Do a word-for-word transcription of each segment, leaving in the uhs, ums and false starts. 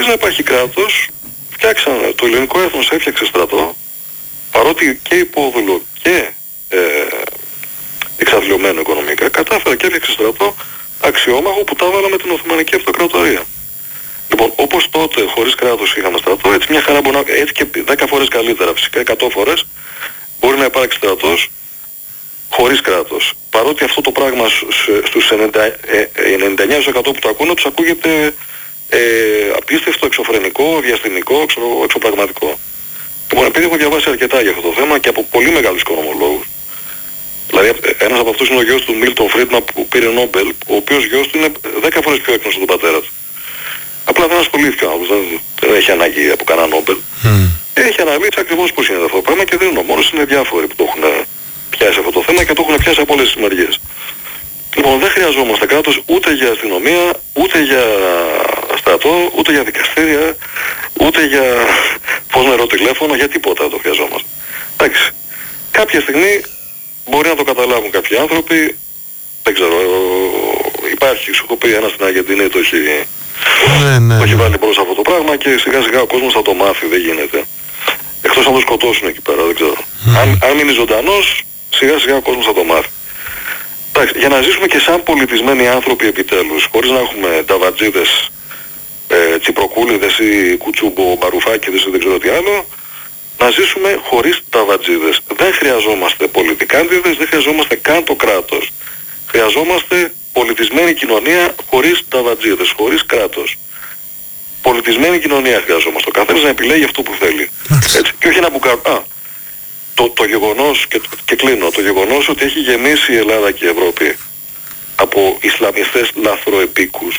χωρίς να υπάρχει κράτος, φτιάξανε, το ελληνικό έθνος έφτιαξε στρατό, παρότι και υπόδουλο και ε, εξαθλιωμένο οικονομικά, κατάφερε και έφτιαξε στρατό αξιόμαχο που τα έβαλα με την Οθωμανική Αυτοκρατορία. Λοιπόν, όπως τότε χωρίς κράτος είχαμε στρατό, έτσι μια χαρά μπορεί να, έτσι και δέκα φορές καλύτερα, φυσικά εκατό φορές, μπορεί να υπάρξει στρατός χωρίς κράτος. Παρότι αυτό το πράγμα στους ενενήντα εννέα τοις εκατό που το ακούνε τους ακούγεται ε, απίστευτο, εξωφρενικό, διαστημικό, εξω, εξωπραγματικό. Λοιπόν, επειδή έχω διαβάσει αρκετά για αυτό το θέμα και από πολύ μεγάλους οικονομολόγους, δηλαδή ένας από αυτούς είναι ο γιος του Μίλτον Φρίντμαν που πήρε Νόμπελ, ο οποίος γιος του είναι δέκα φορές πιο έκνος από τον πατέρα του. Απλά δεν ασχολήθηκε ο άνθρωπος, δεν, δεν έχει ανάγκη από κανένα Νόμπελ. Mm. Έχει αναλύσει ακριβώς πώς είναι αυτό το πράγμα και δεν είναι ο μόνος, είναι διάφοροι που το έχουν πιάσει αυτό το θέμα και το έχουν πιάσει από όλες τις μεριές. Λοιπόν, δεν χρειαζόμαστε κράτος ούτε για αστυνομία, ούτε για στρατό, ούτε για δικαστήρια, ούτε για φως νερό τηλέφωνο, για τίποτα δεν το χρειαζόμαστε. Εντάξει, κάποια στιγμή μπορεί να το καταλάβουν κάποιοι άνθρωποι, δεν ξέρω, υπάρχει, σου έχω πει, ένας στην Αργεντινή το έχει, ναι, ναι, το έχει βάλει μπρος αυτό το πράγμα και σιγά σιγά ο κόσμος θα το μάθει, δεν γίνεται. Εκτός αν το σκοτώσουν εκεί πέρα, δεν ξέρω. Mm. Αν, αν μείνει ζωντανός, σιγά σιγά ο κόσμος θα το μάθει. Εντάξει, για να ζήσουμε και σαν πολιτισμένοι άνθρωποι επιτέλους, χωρίς να έχουμε νταβατζίδες, ε, τσιπροκούλιδες ή κουτσούμπο μπαρουφάκιδες ή δεν ξέρω τι άλλο, να ζήσουμε χωρίς νταβατζίδες. Δεν χρειαζόμαστε πολιτικάντιδες, δεν χρειαζόμαστε καν το κράτος. Χρειαζόμαστε πολιτισμένη κοινωνία χωρίς νταβατζίδες, χωρίς κράτος. Πολιτισμένη κοινωνία χρειαζόμαστε. Ο καθένας να επιλέγει αυτό που θέλει. Έτσι. Και όχι να μπουκάρει. Α, το, το γεγονός, και, και κλείνω, το γεγονός ότι έχει γεμίσει η Ελλάδα και η Ευρώπη από Ισλαμιστές λαθροεπίκους.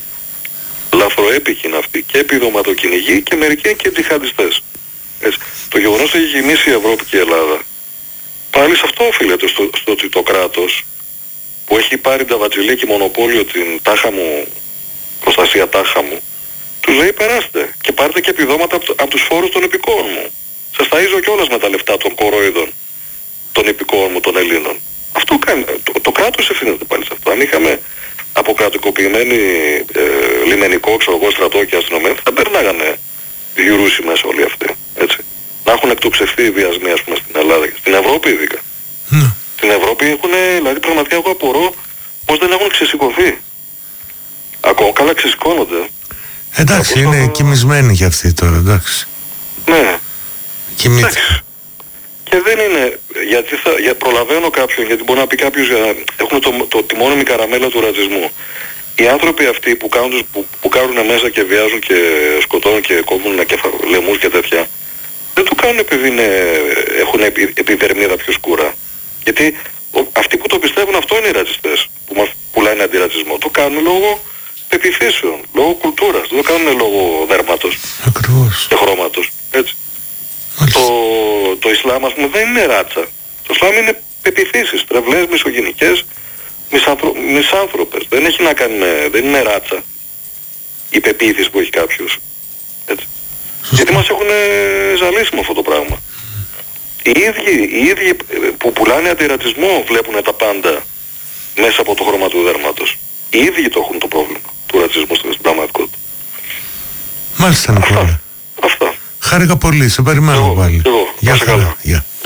Λαθροέπικοι είναι αυτοί και επιδοματοκυνηγοί και μερικοί και τζιχαντιστές. Έτσι. Το γεγονός ότι έχει γεμίσει η Ευρώπη και η Ελλάδα, πάλι σε αυτό οφείλεται στο, στο ότι το κράτος που έχει πάρει τα βατζιλία και μονοπόλιο την τάχα μου, προστασία τάχα μου, τους λέει περάστε και πάρτε και επιδόματα από, από τους φόρους των υπηκόων μου. Σας ταΐζω κιόλας με τα λεφτά των κορόιδων των υπηκόων μου, των Ελλήνων. Αυτό κάνει, το, το κράτος ευθύνεται πάλι σε αυτό. Αν είχαμε αποκρατικοποιημένη ε, λιμενικό, ξέρω εγώ, στρατό και αστυνομία, θα περνάγανε γιουρούσι μέσα όλοι αυτοί. Έτσι. Να έχουν εκτοξευθεί οι βιασμοί, ας πούμε, στην Ελλάδα και στην Ευρώπη ειδικά. Mm. Στην Ευρώπη έχουν, δηλαδή πραγματικά εγώ απορώ πως δεν έχουν ξεσηκωθεί. Ακόμα καλά ξεσηκώνονται. Εντάξει, είναι θα... κοιμισμένοι για αυτοί τώρα, εντάξει. Ναι. Κοιμήθη. Και δεν είναι, γιατί θα, για, προλαβαίνω κάποιον, γιατί μπορεί να πει κάποιος, για, έχουν το, το, τη μόνιμη καραμέλα του ρατσισμού. Οι άνθρωποι αυτοί που κάνουν, που, που κάνουν μέσα και βιάζουν και σκοτώνουν και κόβουν λαιμούς και τέτοια, δεν το κάνουν επειδή είναι, έχουν επι, επιδερμίδα πιο σκούρα. Γιατί ο, αυτοί που το πιστεύουν αυτό είναι οι ρατσιστές, που μας πουλάνε αντιρατσισμό. Το κάνουν λόγω πεποιθήσεων, λόγω κουλτούρας, δεν το κάνουν λόγω δέρματος. Ακριβώς. Και χρώματος. Έτσι. Το, το Ισλάμ, ας πούμε, δεν είναι ράτσα. Το Ισλάμ είναι πεποιθήσεις, τρευλές, μισογενικές, μισάνθρω, μισάνθρωπες. Δεν έχει να κάνει με, δεν είναι ράτσα η πεποίθηση που έχει κάποιος. Έτσι. Γιατί μας έχουν ζαλίσει με αυτό το πράγμα. Οι ίδιοι, οι ίδιοι που πουλάνε αντιρατσισμό βλέπουν τα πάντα μέσα από το χρώμα του δέρματος. Οι ίδιοι το έχουν το πρόβλημα του ρατσισμού στην πραγματικότητα. Μάλιστα, Νικόλα. Αυτά. Αυτά. Χάρηκα πολύ, σε περιμένω πάλι. Εγώ, Γεια χαρά.